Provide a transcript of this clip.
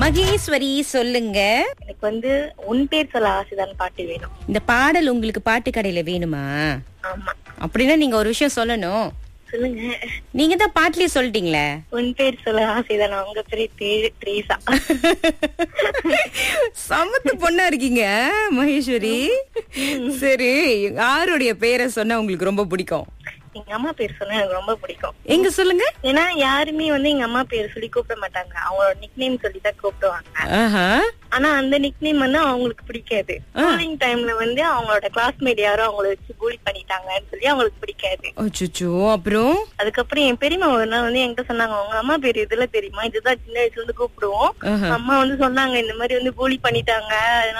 மகேஸ்வரி சொல்லுங்க. எனக்கு உன் பேர் சொல்ல ஆசைதான் பாட்டு வேணும். இந்த பாடல் உங்களுக்கு பாட்டு கடையில வேணுமா? ஆமா. அப்படின்னா நீங்க ஒரு விஷயம் சொல்லணும். சொல்லுங்க. நீங்க தான் பாட்டுலயே சொல்லிட்டீங்களே. உன் பேர் சொல்ல ஆசைதான். உங்க பேரு த்ரீசா. சமத்து பொண்ணா இருக்கீங்க மகேஸ்வரி. சரி, யாருடைய பேரை சொன்னா உங்களுக்கு ரொம்ப பிடிக்கும்? எங்க அம்மா பேர் சொன்னா எனக்கு ரொம்ப பிடிக்கும். எங்க சொல்லுங்க. ஏன்னா யாருமே எங்க அம்மா பேர் சொல்லி கூப்பிட மாட்டாங்க. அவங்களோட நிக் நேம் சொல்லி தான் கூப்பிடுவாங்க. ஆஹா. ஆனா அந்த நிக் நேம் அவங்களுக்கு பிடிக்காது. ஸ்கூலிங் டைம்ல அவங்களோட கிளாஸ்மேட் யாரும் அவங்கள வச்சு பூலி பண்ணிட்டாங்கன்னு சொல்லி அவங்களுக்கு பிடிக்காது. அச்சச்சோ. அப்புறம் அதுக்கப்புறம் என் பெரியம்மா ஒரு நாள் என்கிட்ட சொன்னாங்க, உங்க அம்மா பேர் இதுல தெரியுமா, இதுதான் சின்ன வயசுல இருந்து கூப்பிடுவோம். அம்மா சொன்னாங்க, இந்த மாதிரி பூலி பண்ணிட்டாங்க.